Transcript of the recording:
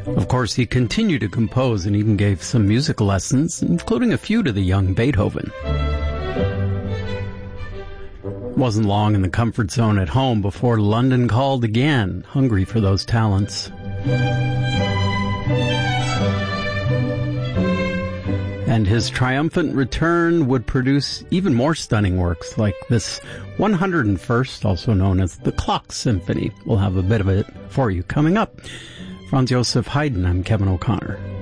Of course, he continued to compose and even gave some music lessons, including a few to the young Beethoven. Wasn't long in the comfort zone at home before London called again, hungry for those talents. And his triumphant return would produce even more stunning works like this 101st, also known as the Clock Symphony. We'll have a bit of it for you coming up. Franz Joseph Haydn, I'm Kevin O'Connor.